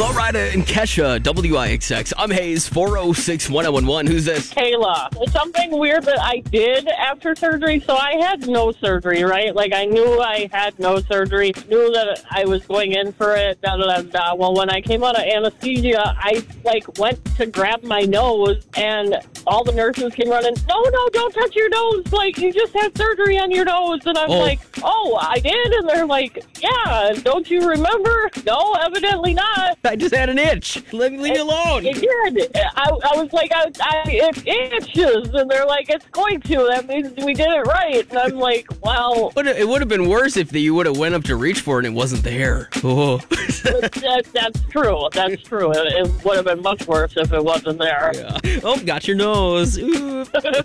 Florida and Kesha, WIXX. I'm Hayes, 406-1011. Who's this? Kayla. Something weird that I did after surgery. So I had no surgery, right? Like, I knew I had no surgery, knew that I was going in for it, da-da-da-da. Well, when I came out of anesthesia, I, went to grab my nose, and all the nurses came running, no, don't touch your nose. You just had surgery on your nose. And I'm like, oh, I did? And they're like, yeah, don't you remember? No, evidently not. I just had an itch. Leave me alone. It did. I was like, it itches. And they're like, it's going to. That means we did it right. And I'm like, well. It would have been worse if you would have went up to reach for it and it wasn't there. Oh. That's true. That's true. It would have been much worse if it wasn't there. Yeah. Oh, got your nose. Ooh.